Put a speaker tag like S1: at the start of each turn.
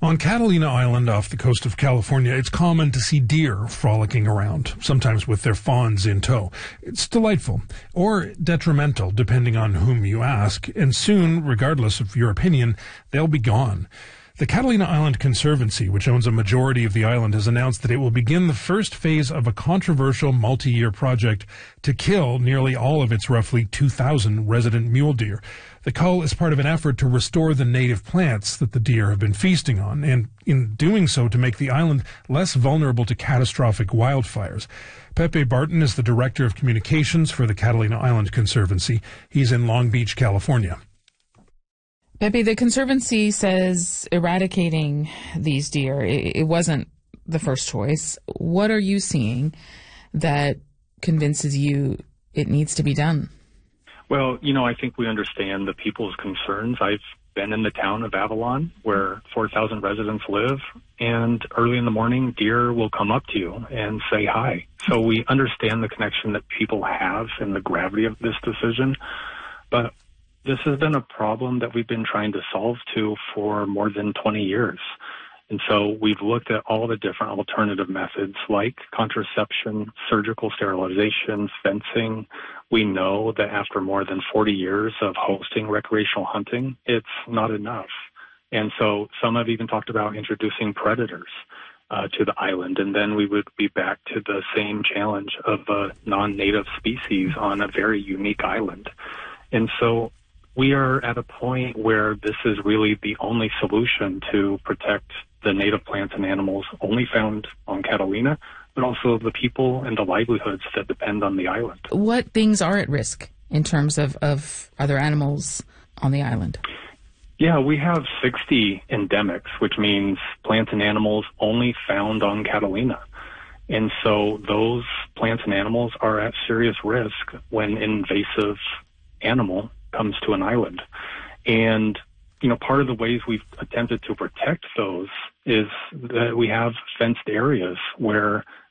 S1: On Catalina Island off the coast of California, it's common to see deer frolicking around, sometimes with their fawns in tow. It's delightful, or detrimental, depending on whom you ask, and soon, regardless of your opinion, they'll be gone. The Catalina Island Conservancy, which owns a majority of the island, has announced that it will begin the first phase of a controversial multi-year project to kill nearly all of its roughly 2,000 resident mule deer. The cull is part of an effort to restore the native plants that the deer have been feasting on, and in doing so to make the island less vulnerable to catastrophic wildfires. Pepe Barton is the Director of Communications for the Catalina Island Conservancy. He's in Long Beach, California.
S2: Pepe, the Conservancy says eradicating these deer, it wasn't the first choice. What are you seeing that convinces you it needs to be done?
S3: Well, I think we understand the people's concerns. I've been in the town of Avalon where 4,000 residents live, and early in the morning, deer will come up to you and say hi. So we understand the connection that people have and the gravity of this decision. But this has been a problem that we've been trying to solve for more than 20 years. And so we've looked at all the different alternative methods like contraception, surgical sterilization, fencing. We know that after more than 40 years of hosting recreational hunting, it's not enough. And so some have even talked about introducing predators to the island, and then we would be back to the same challenge of a non-native species on a very unique island. And so we are at a point where this is really the only solution to protect the native plants and animals only found on Catalina, but also the people and the livelihoods that depend on the island.
S2: What things are at risk in terms of other animals on the island?
S3: Yeah, we have 60 endemics, which means plants and animals only found on Catalina. And so those plants and animals are at serious risk when an invasive animal comes to an island. And, part of the ways we've attempted to protect those is that we have fenced areas where